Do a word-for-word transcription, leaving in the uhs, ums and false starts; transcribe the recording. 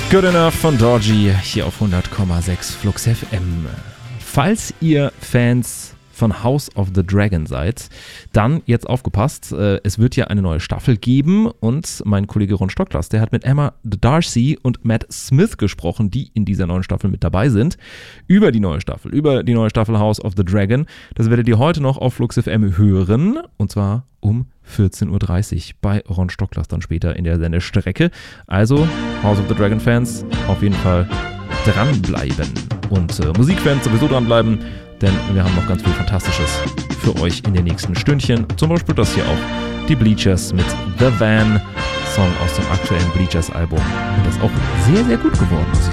Good Enough von Dorji hier auf hundert Komma sechs Flux F M. Falls ihr Fans von House of the Dragon seid, dann jetzt aufgepasst, äh, es wird ja eine neue Staffel geben und mein Kollege Ron Stocklas, der hat mit Emma Darcy und Matt Smith gesprochen, die in dieser neuen Staffel mit dabei sind, über die neue Staffel, über die neue Staffel House of the Dragon. Das werdet ihr heute noch auf Flux F M hören und zwar um vierzehn Uhr dreißig bei Ron Stocklas dann später in der Sendestrecke. Also House of the Dragon Fans auf jeden Fall dranbleiben und äh, Musikfans sowieso dranbleiben, denn wir haben noch ganz viel Fantastisches für euch in den nächsten Stündchen. Zum Beispiel das hier auch, die Bleachers mit The Van, Song aus dem aktuellen Bleachers Album. Und das ist auch sehr, sehr gut geworden, muss ich sagen.